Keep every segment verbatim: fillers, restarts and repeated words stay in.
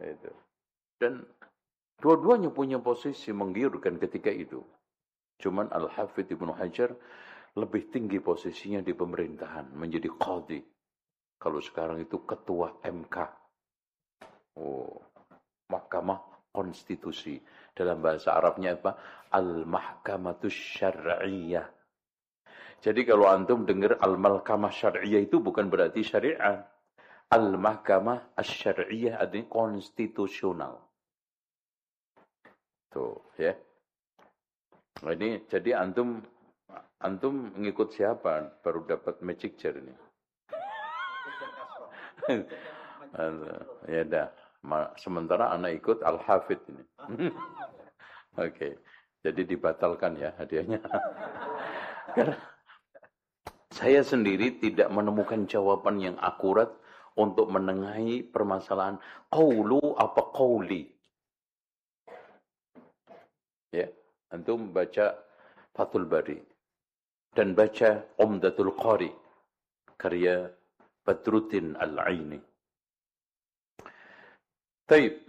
Itu. Dan dua-duanya punya posisi menggiurkan ketika itu. Cuman Al-Hafidh Ibnu Hajar lebih tinggi posisinya di pemerintahan, menjadi qadhi. Kalau sekarang itu ketua M K. Oh, Mahkamah Konstitusi. Dalam bahasa Arabnya apa? Al-Mahkamatus Syar'iyah. Jadi kalau antum dengar Al-Mahkamah Syar'iyah itu bukan berarti syariat. Al-Mahkamah Asy-Syar'iyah artinya konstitusional. Tuh, ya. Nah, ini jadi antum antum ngikut siapa baru dapat magic jar ini? Ya dah. Sementara anak ikut Al-Hafidh ini. Oke. Okay. Jadi dibatalkan ya hadiahnya. Karena saya sendiri tidak menemukan jawaban yang akurat untuk menengahi permasalahan qaulu apa qauli. Ya, antum baca Fathul Bari dan baca Umdatul Qari karya Badruddin Al-Aini. Taib.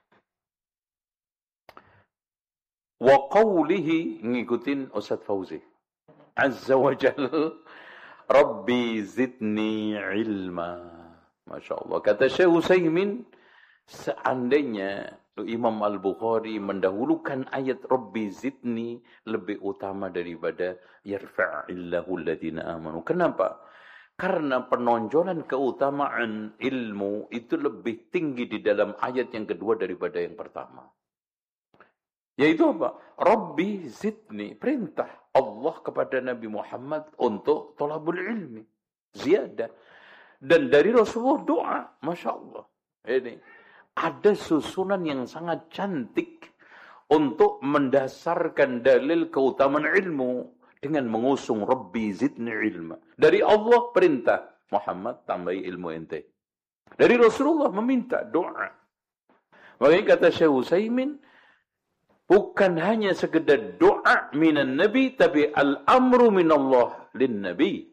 Wa qawlihi ngikutin Ustaz Fauzi. Azza wa Jalla, Rabbi zidni ilma. Masya Allah. Kata Syekh Utsaimin, seandainya Imam Al-Bukhari mendahulukan ayat Rabbi zidni lebih utama daripada yarfa'illahu alladhina amanu. Kenapa? Karena penonjolan keutamaan ilmu itu lebih tinggi di dalam ayat yang kedua daripada yang pertama. Yaitu apa? Rabbi zidni. Perintah Allah kepada Nabi Muhammad untuk thalabul ilmi. Ziyadah. Dan dari Rasulullah doa. Masya Allah. Ini. Ada susunan yang sangat cantik untuk mendasarkan dalil keutamaan ilmu. Dengan mengusung Rabbi zidni ilma. Dari Allah perintah. Muhammad tambahi ilmu ente. Dari Rasulullah meminta doa. Makanya kata Syekh Utsaimin, bukan hanya sekedar doa minan Nabi, tapi al-amru minallah lin Nabi.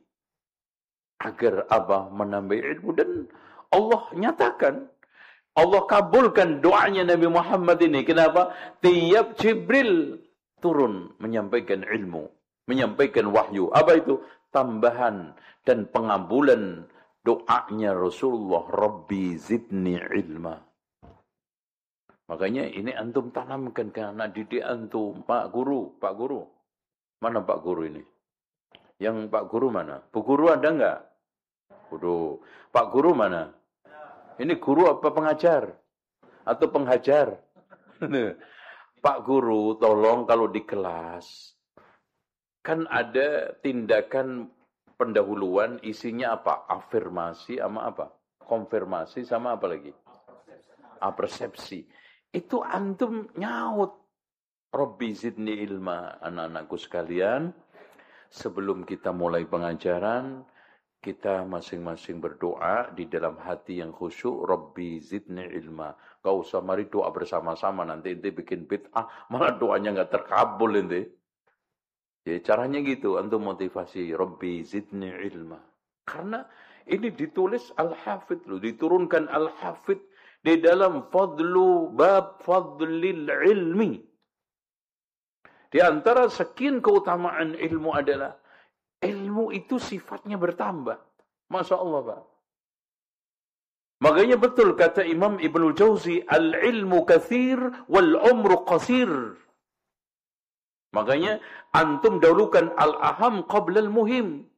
Agar apa? Menambah ilmu. Dan Allah nyatakan. Allah kabulkan doanya Nabi Muhammad ini. Kenapa? Tiap Jibril turun menyampaikan ilmu. Menyampaikan wahyu. Apa itu? Tambahan dan pengabulan doanya Rasulullah. Rabbi zidni ilma. Makanya ini antum tanamkan ke anak didik antum. Pak Guru, Pak Guru. Mana Pak Guru ini? Yang Pak Guru mana? Bu Guru ada enggak? Guru. Pak Guru mana? Ini guru apa pengajar? Atau penghajar? Pak Guru, tolong kalau di kelas. Kan ada tindakan pendahuluan isinya apa? Afirmasi sama apa? Konfirmasi sama apa lagi? Ah, persepsi. Itu antum nyaut. Rabbi zidni ilma. Anak-anakku sekalian, sebelum kita mulai pengajaran, kita masing-masing berdoa di dalam hati yang khusyuk. Rabbi zidni ilma. Gak usah mari doa bersama-sama. Nanti ente bikin bid'ah. Malah doanya gak terkabul ente. Ya, caranya gitu. Antum motivasi. Rabbi zidni ilma. Karena ini ditulis Al-Hafidh loh. Diturunkan Al-Hafidh di dalam fadlu bab fadlil ilmi. Di antara sekian keutamaan ilmu adalah ilmu itu sifatnya bertambah. Masya Allah, Pak. Makanya betul kata Imam Ibnu Jauzi, al-ilmu kathir wal umru qasir. Makanya antum dahulukan al-aham qabla al-muhim.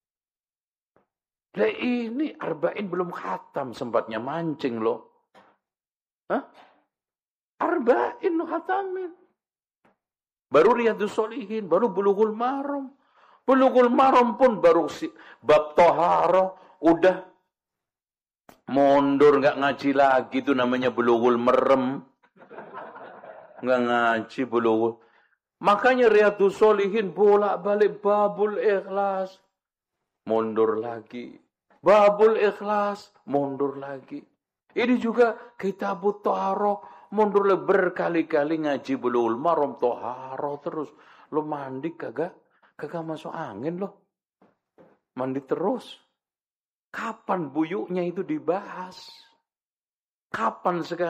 Lah ini arba'in belum khatam, sempatnya mancing loh. Hah? Arba'in khatamin. Baru Riyadhus Shalihin, baru Bulughul Maram. Bulughul Maram pun baru si, bab Thaharah udah mundur, nggak ngaji lagi, itu namanya Bulughul Merem. Nggak ngaji Bulughul. Makanya Riyadhus Shalihin bolak-balik babul ikhlas. Mundur lagi. Babul ikhlas. Mundur lagi. Ini juga Kitabut Thaharah. Mundur lagi berkali-kali ngaji Bulughul Maram. Thaharah terus. Lo mandi kagak? Kagak masuk angin loh. Mandi terus. Kapan buyuknya itu dibahas? Kapan sekali?